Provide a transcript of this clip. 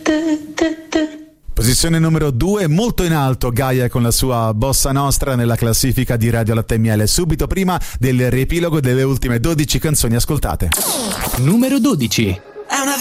Posizione numero 2, molto in alto Gaia con la sua bossa nostra nella classifica di Radio Latte Miele, subito prima del riepilogo delle ultime 12 canzoni ascoltate. Numero 12. È una